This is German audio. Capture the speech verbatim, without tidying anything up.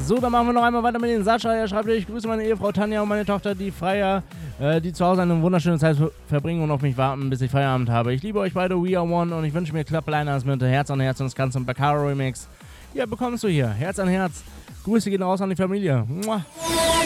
So, dann machen wir noch einmal weiter mit den Sascha. Er schreibt, ich grüße meine Ehefrau Tanja und meine Tochter, die Freier, äh, die zu Hause eine wunderschöne Zeit verbringen und auf mich warten, bis ich Feierabend habe. Ich liebe euch beide, We Are One, und ich wünsche mir Clubliners mit Herz an Herz und das Ganze im Bacaro Remix. Ja, bekommst du hier. Herz an Herz. Grüße gehen raus an die Familie. Mua.